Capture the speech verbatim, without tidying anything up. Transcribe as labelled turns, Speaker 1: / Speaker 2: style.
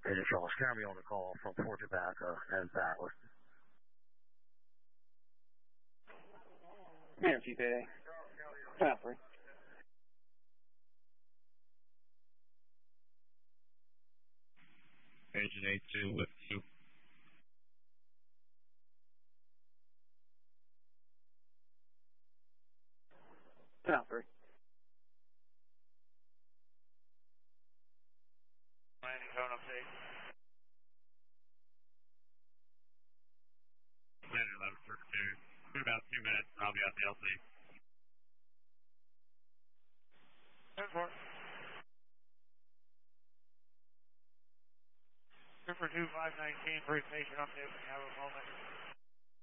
Speaker 1: Agent Charles, Jeremy on the call from Fort Tobacco and Batley.
Speaker 2: Here, Chief eight A. Batley.
Speaker 3: Agent eight two with you.
Speaker 2: Batley.
Speaker 4: Landing zone update.
Speaker 3: Landing eleven thirty-two. In about two minutes, and I'll be at the L C.
Speaker 4: ten four. Two for two five nineteen, brief patient update when you have a moment.